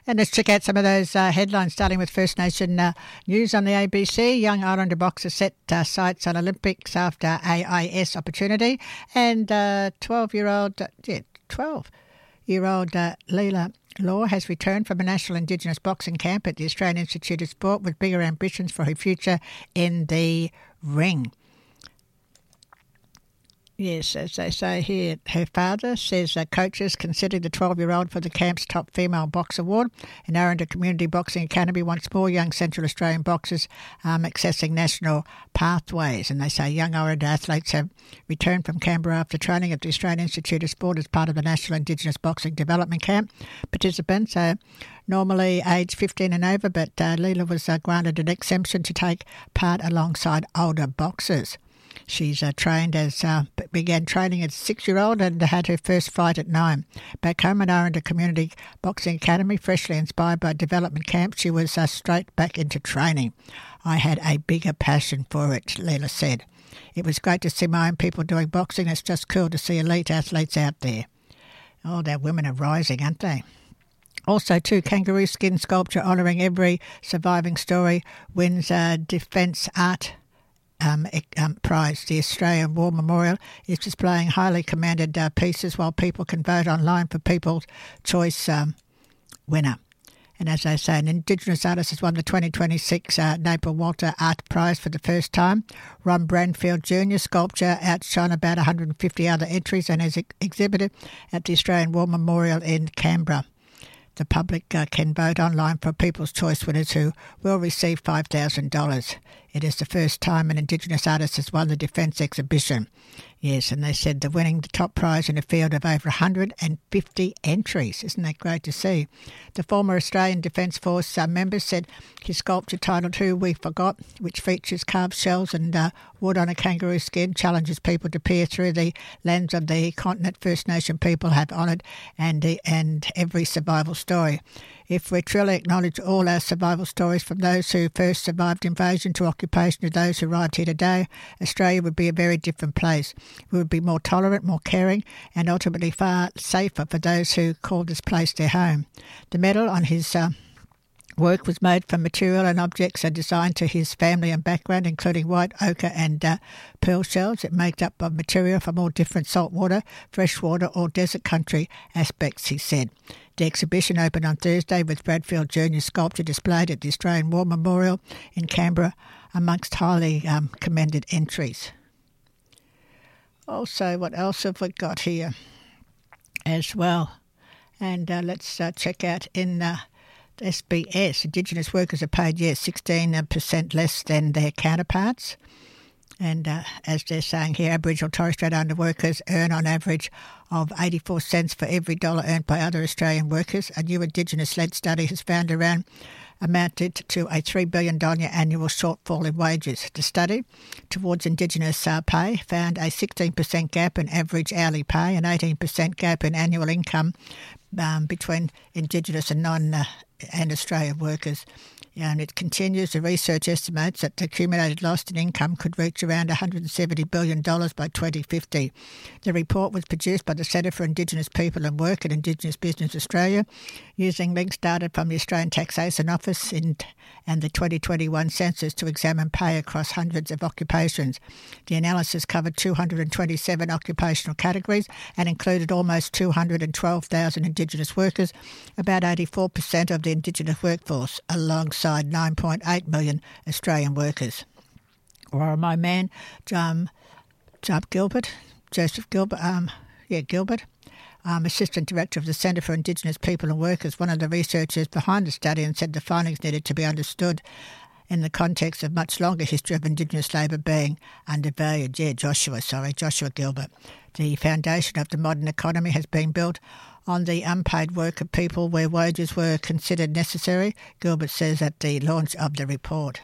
And let's check out some of those headlines, starting with First Nation news on the ABC. Young Islander boxer set sights on Olympics after AIS opportunity. And 12-year-old Leela Law has returned from a National Indigenous Boxing Camp at the Australian Institute of Sport with bigger ambitions for her future in the ring. Yes, as they say here, her father says coaches considered the 12-year-old for the camp's top female box award. And Aranda Community Boxing Academy wants more young Central Australian boxers accessing national pathways. And they say young Aranda athletes have returned from Canberra after training at the Australian Institute of Sport as part of the National Indigenous Boxing Development Camp. Participants are normally aged 15 and over, but Leela was granted an exemption to take part alongside older boxers. She's began training as a 6-year-old and had her first fight at 9. Back home at Aranda Community Boxing Academy, freshly inspired by development camp, she was straight back into training. I had a bigger passion for it, Leela said. It was great to see my own people doing boxing. It's just cool to see elite athletes out there. Oh, their women are rising, aren't they? Also, too, kangaroo skin sculpture honouring every surviving story wins Defence Art prize. The Australian War Memorial is displaying highly commanded pieces while people can vote online for People's Choice winner. And as I say, an Indigenous artist has won the 2026 Napier Walter Art Prize for the first time. Ron Branfield Jr. sculpture outshone about 150 other entries and is exhibited at the Australian War Memorial in Canberra. The public can vote online for People's Choice winners who will receive $5,000. It is the first time an Indigenous artist has won the Defence exhibition. Yes, and they said they're winning the top prize in a field of over 150 entries. Isn't that great to see? The former Australian Defence Force member said his sculpture titled Who We Forgot, which features carved shells and wood on a kangaroo skin, challenges people to peer through the lens of the continent First Nation people have honoured and every survival story. If we truly acknowledge all our survival stories from those who first survived invasion to occupation to those who arrived here today, Australia would be a very different place. We would be more tolerant, more caring, and ultimately far safer for those who call this place their home. The medal on his work was made from material and objects are designed to his family and background, including white ochre and pearl shells. It makes up of material from all different saltwater, freshwater or desert country aspects, he said. The exhibition opened on Thursday with Bradfield Jr. sculpture displayed at the Australian War Memorial in Canberra amongst highly commended entries. Also, what else have we got here as well? And let's check out in SBS. Indigenous workers are paid, 16% less than their counterparts. And as they're saying here, Aboriginal Torres Strait Islander workers earn on average of 84 cents for every dollar earned by other Australian workers. A new Indigenous-led study has found amounted to a $3 billion annual shortfall in wages. The study towards Indigenous pay found a 16% gap in average hourly pay and 18% gap in annual income between Indigenous and and Australian workers. And it continues. The research estimates that the accumulated loss in income could reach around $170 billion by 2050. The report was produced by the Centre for Indigenous People and Work at Indigenous Business Australia, using links data from the Australian Taxation Office and the 2021 census to examine pay across hundreds of occupations. The analysis covered 227 occupational categories and included almost 212,000 Indigenous workers, about 84% of the Indigenous workforce, alongside 9.8 million Australian workers. Or my man, Joseph Gilbert, Assistant Director of the Centre for Indigenous People and Workers, one of the researchers behind the study, and said the findings needed to be understood in the context of much longer history of Indigenous labour being undervalued. Joshua Gilbert. The foundation of the modern economy has been built on the unpaid work of people where wages were considered necessary, Gilbert says at the launch of the report.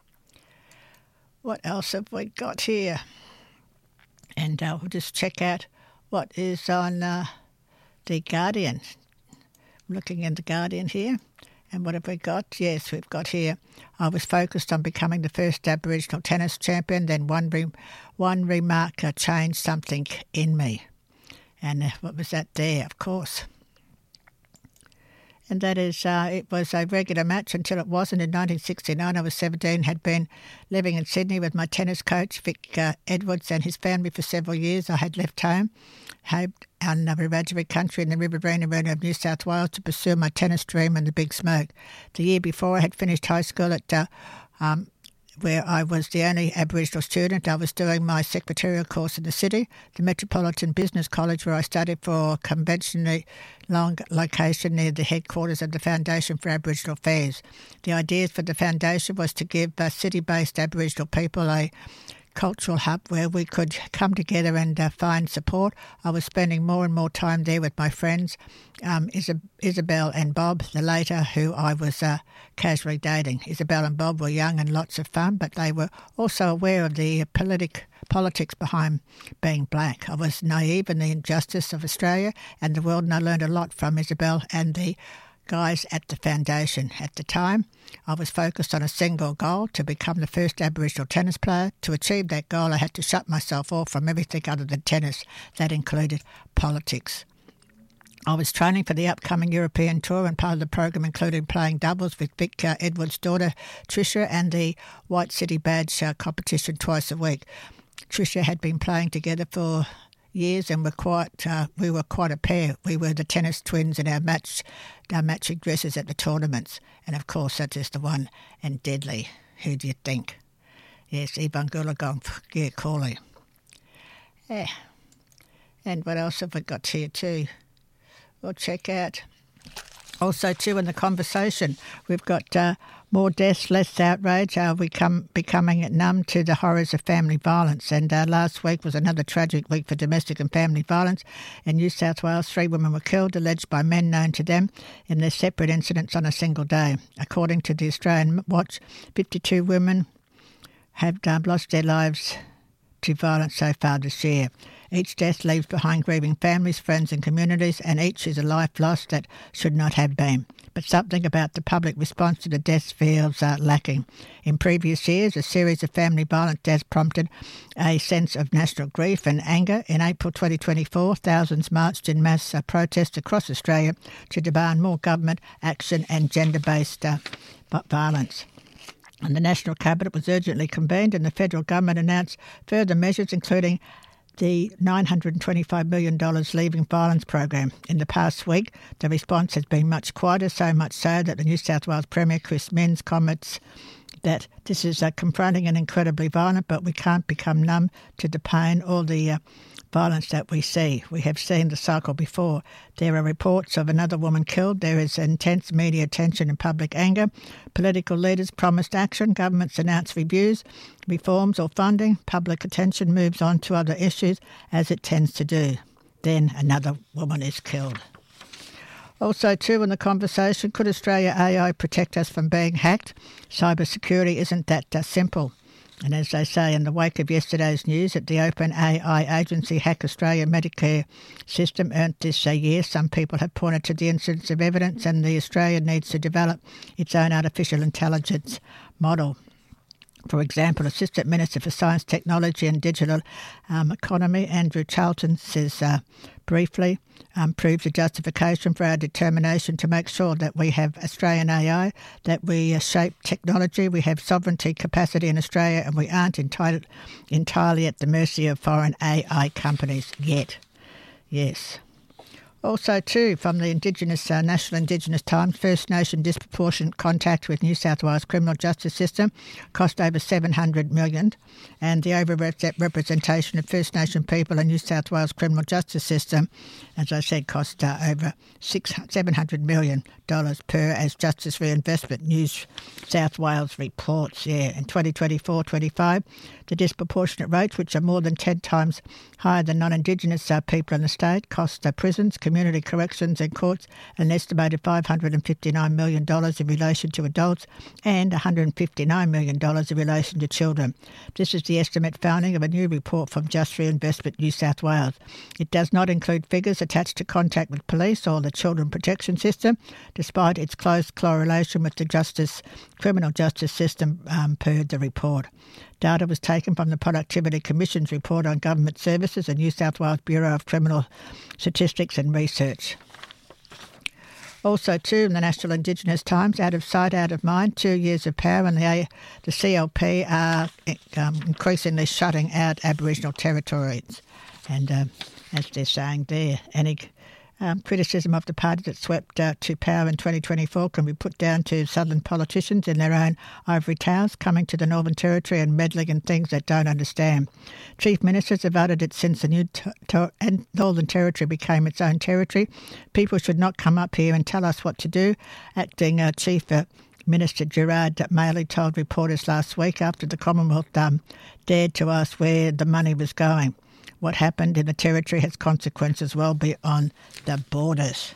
What else have we got here? And we'll just check out what is on The Guardian. I'm looking in The Guardian here. And what have we got? Yes, we've got here, I was focused on becoming the first Aboriginal tennis champion, then one remark changed something in me. And what was that there? Of course. and that is it was a regular match until it wasn't. In 1969, I was 17, had been living in Sydney with my tennis coach, Vic Edwards, and his family for several years. I had left home on Wiradjuri country in the Riverina region of New South Wales to pursue my tennis dream and the big smoke. The year before, I had finished high school at where I was the only Aboriginal student. I was doing my secretarial course in the city, the Metropolitan Business College, where I studied for a conventionally long location near the headquarters of the Foundation for Aboriginal Affairs. The ideas for the foundation was to give city-based Aboriginal people a cultural hub where we could come together and find support. I was spending more and more time there with my friends, Isabel and Bob, the later, who I was casually dating. Isabel and Bob were young and lots of fun, but they were also aware of the politics behind being black. I was naive in the injustice of Australia and the world, and I learned a lot from Isabel and the guys at the foundation. At the time, I was focused on a single goal: to become the first Aboriginal tennis player. To achieve that goal, I had to shut myself off from everything other than tennis. That included politics. I was training for the upcoming European tour, and part of the program included playing doubles with Vic Edwards' daughter, Tricia, and the White City Badge competition twice a week. Tricia had been playing together for years, and we were quite a pair. We were the tennis twins in our matching dresses at the tournaments. And of course, that is the one and deadly. Who do you think? Yes, Evangulagong Cawley. Yeah. And what else have we got here too? We'll check out. Also, too, in the conversation, we've got more deaths, less outrage. We becoming numb to the horrors of family violence. And last week was another tragic week for domestic and family violence. In New South Wales, 3 women were killed, alleged by men known to them, in their separate incidents on a single day. According to the Australian Watch, 52 women have lost their lives to violence so far this year. Each death leaves behind grieving families, friends and communities, and each is a life lost that should not have been. But something about the public response to the deaths feels lacking. In previous years, a series of family violence deaths prompted a sense of national grief and anger. In April 2024, thousands marched in mass protest across Australia to demand more government action and gender-based violence. And the National Cabinet was urgently convened, and the federal government announced further measures, including the $925 million Leaving Violence program. In the past week, the response has been much quieter, so much so that the New South Wales Premier, Chris Minns, comments that this is confronting and incredibly violent, but we can't become numb to the pain or the violence that we see. We have seen the cycle before. There are reports of another woman killed. There is intense media attention and public anger. Political leaders promised action. Governments announced reviews, reforms or funding. Public attention moves on to other issues, as it tends to do. Then another woman is killed. Also, too, in the conversation, could Australia AI protect us from being hacked? Cybersecurity isn't that simple. And as they say, in the wake of yesterday's news that the OpenAI agency Hack Australia Medicare system earned this year, some people have pointed to the incidence of evidence, and the Australia needs to develop its own artificial intelligence model. For example, Assistant Minister for Science, Technology and Digital Economy, Andrew Charlton, says briefly, proves the justification for our determination to make sure that we have Australian AI, that we shape technology, we have sovereignty capacity in Australia, and we aren't entirely at the mercy of foreign AI companies yet. Yes. Also, too, from the National Indigenous Times, First Nation disproportionate contact with New South Wales criminal justice system cost over $700 million, and the over-representation of First Nation people in New South Wales criminal justice system, as I said, cost over $700 million per, as Justice Reinvestment New South Wales reports. Yeah, in 2024-25, the disproportionate rates, which are more than 10 times higher than non-Indigenous people in the state, cost prisons, community corrections and courts an estimated $559 million in relation to adults and $159 million in relation to children. This is the estimate founding of a new report from Just Reinvestment New South Wales. It does not include figures attached to contact with police or the children protection system, despite its close correlation with the criminal justice system per the report. Data was taken from the Productivity Commission's report on government services and New South Wales Bureau of Criminal Statistics and Research. Also, too, in the National Indigenous Times, out of sight, out of mind, 2 years of power, and the CLP are increasingly shutting out Aboriginal territories. And as they're saying there, any criticism of the party that swept to power in 2024 can be put down to southern politicians in their own ivory towers coming to the Northern Territory and meddling in things they don't understand. Chief ministers have uttered it since the new Northern Territory became its own territory. People should not come up here and tell us what to do. Acting Chief Minister Gerard Maley told reporters last week after the Commonwealth dared to ask where the money was going. What happened in the Territory has consequences well beyond the borders.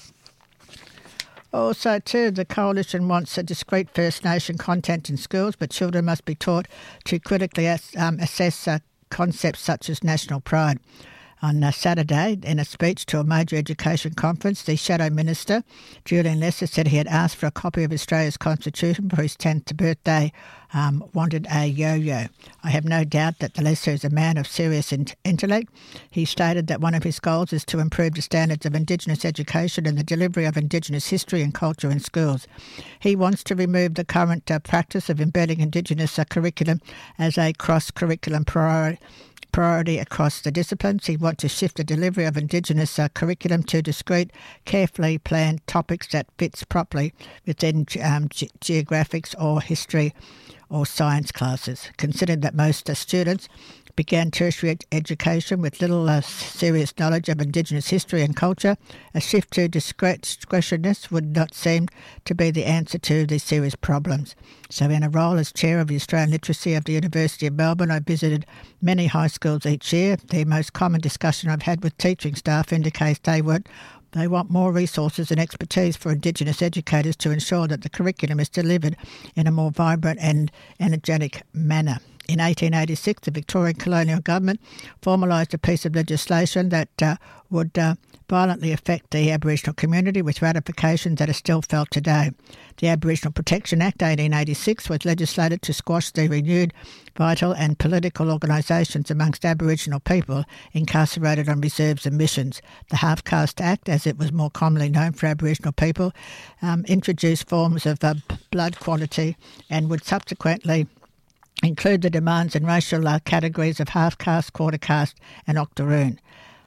Also, too, the Coalition wants a discrete First Nation content in schools, but children must be taught to critically assess concepts such as national pride. On Saturday, in a speech to a major education conference, the Shadow Minister, Julian Lesser, said he had asked for a copy of Australia's Constitution for his 10th birthday, wanted a yo-yo. I have no doubt that the Lesser is a man of serious intellect. He stated that one of his goals is to improve the standards of Indigenous education and the delivery of Indigenous history and culture in schools. He wants to remove the current practice of embedding Indigenous curriculum as a cross-curriculum priority across the disciplines. He wants to shift the delivery of Indigenous curriculum to discrete, carefully planned topics that fits properly within geographics or history or science classes. Considering that most students began tertiary education with little serious knowledge of Indigenous history and culture, a shift to discretionary would not seem to be the answer to these serious problems. So in a role as chair of the Australian Literacy of the University of Melbourne, I visited many high schools each year. The most common discussion I've had with teaching staff indicates they want more resources and expertise for Indigenous educators to ensure that the curriculum is delivered in a more vibrant and energetic manner. In 1886, the Victorian colonial government formalised a piece of legislation that would violently affect the Aboriginal community with ramifications that are still felt today. The Aboriginal Protection Act 1886 was legislated to squash the renewed vital and political organisations amongst Aboriginal people incarcerated on reserves and missions. The Half-Caste Act, as it was more commonly known for Aboriginal people, introduced forms of blood quantity and would subsequently include the demands and racial categories of half-caste, quarter-caste and octoroon.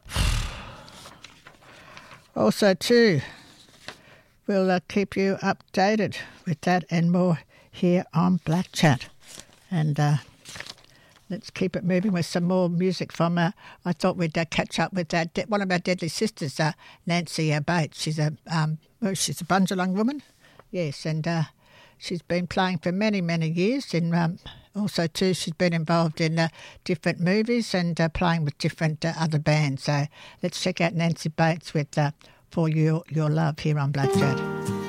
Also, too, we'll keep you updated with that and more here on Black Chat. And let's keep it moving with some more music from, I thought we'd catch up with one of our deadly sisters, Nancy Bates. She's a Bundjalung woman, yes, and she's been playing for many, many years. Also, too, she's been involved in different movies and playing with different other bands. So let's check out Nancy Bates with For Your Love here on Black Chat.